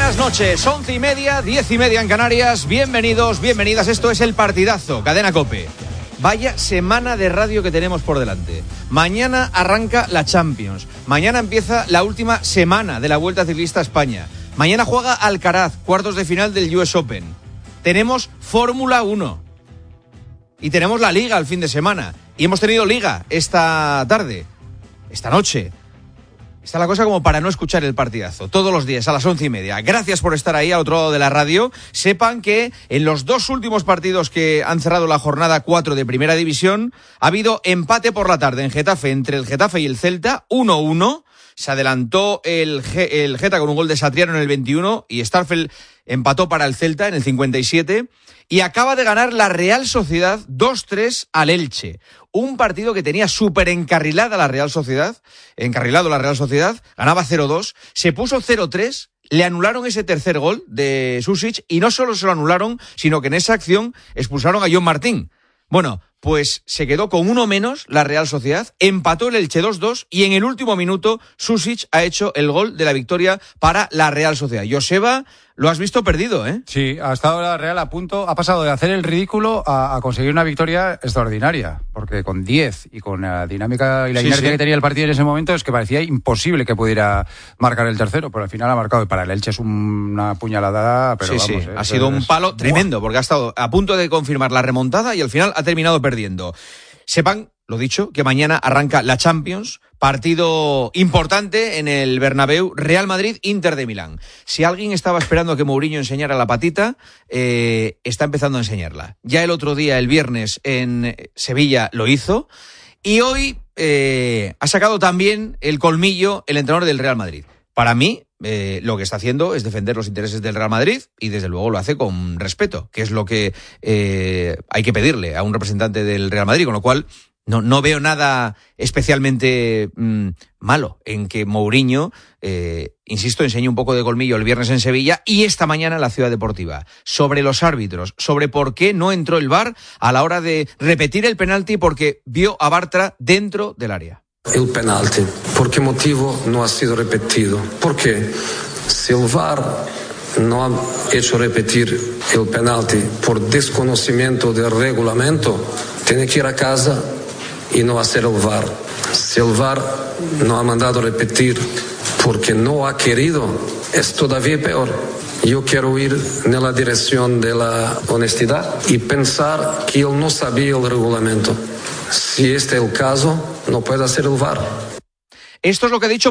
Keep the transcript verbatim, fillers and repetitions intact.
Buenas noches, once y media, diez y media en Canarias. Bienvenidos, bienvenidas. Esto es El Partidazo, Cadena COPE. Vaya semana de radio que tenemos por delante. Mañana arranca la Champions. Mañana empieza la última semana de la Vuelta Ciclista a España. Mañana juega Alcaraz, cuartos de final del U S Open. Tenemos Fórmula uno. Y tenemos la Liga el fin de semana. Y hemos tenido Liga esta tarde, esta noche. Está la cosa como para no escuchar El Partidazo todos los días a las once y media. Gracias por estar ahí al otro lado de la radio. Sepan que en los dos últimos partidos que han cerrado la jornada cuatro de Primera División ha habido empate por la tarde en Getafe entre el Getafe y el Celta, uno uno. Se adelantó el, G- el Geta con un gol de Satriano en el veintiuno y Starfel empató para el Celta en el cincuenta y siete. Y acaba de ganar la Real Sociedad dos tres al Elche. Un partido que tenía súper encarrilada la Real Sociedad, encarrilado la Real Sociedad, ganaba cero dos, se puso cero tres, le anularon ese tercer gol de Susic y no solo se lo anularon, sino que en esa acción expulsaron a John Martín. Bueno, pues se quedó con uno menos la Real Sociedad, empató el Elche dos dos y en el último minuto Susic ha hecho el gol de la victoria para la Real Sociedad. Joseba, lo has visto perdido, ¿eh? Sí, ha estado la Real a punto, ha pasado de hacer el ridículo a, a conseguir una victoria extraordinaria, porque con diez y con la dinámica y la sí, inercia sí. que tenía el partido en ese momento es que parecía imposible que pudiera marcar el tercero, pero al final ha marcado y para el Elche es una puñalada, pero sí, vamos, sí, eh, ha sido es, un palo tremendo, porque ha estado a punto de confirmar la remontada y al final ha terminado perdiendo. Sepan, lo dicho, que mañana arranca la Champions, partido importante en el Bernabéu, Real Madrid-Inter de Milán. Si alguien estaba esperando que Mourinho enseñara la patita, eh, está empezando a enseñarla. Ya el otro día, el viernes, en Sevilla lo hizo y hoy eh, ha sacado también el colmillo el entrenador del Real Madrid. Para mí, eh, lo que está haciendo es defender los intereses del Real Madrid y desde luego lo hace con respeto, que es lo que eh, hay que pedirle a un representante del Real Madrid, con lo cual no, no veo nada especialmente mmm, malo en que Mourinho, eh, insisto, enseñe un poco de colmillo el viernes en Sevilla y esta mañana en la Ciudad Deportiva, sobre los árbitros, sobre por qué no entró el V A R a la hora de repetir el penalti porque vio a Bartra dentro del área. El penalti, ¿por qué motivo no ha sido repetido? Porque si el V A R no ha hecho repetir el penalti por desconocimiento del reglamento, tiene que ir a casa y no hacer el V A R. Si el V A R no ha mandado repetir porque no ha querido, es todavía peor. Yo quiero ir en la dirección de la honestidad y pensar que él no sabía el reglamento. Si este es el caso, no puede hacer el V A R. Esto es lo que ha dicho